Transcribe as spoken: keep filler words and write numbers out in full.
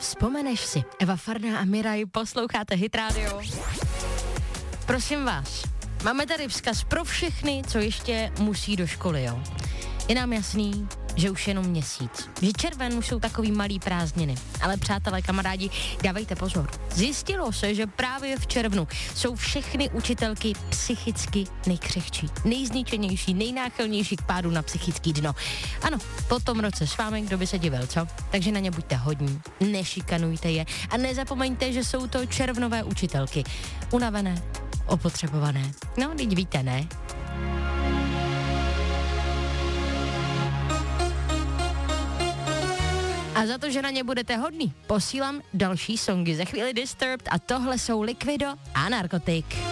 vzpomeneš si. Eva Farná a Miraj, posloucháte Hit Radio. Prosím vás, máme tady vzkaz pro všechny, co ještě musí do školy, jo. Je nám jasný, že už jenom měsíc. Že červen už jsou takový malý prázdniny. Ale přátelé, kamarádi, dávejte pozor. Zjistilo se, že právě v červnu jsou všechny učitelky psychicky nejkřehčí, nejzničenější, nejnáchylnější k pádu na psychický dno. Ano, po tom roce s vámi, kdo by se divil, co? Takže na ně buďte hodní, nešikanujte je a nezapomeňte, že jsou to červnové učitelky. Unavené, opotřebované. No, teď víte, ne? A za to, že na ně budete hodný, posílám další songy. Za chvíli Disturbed a tohle jsou Liquido a Narkotik.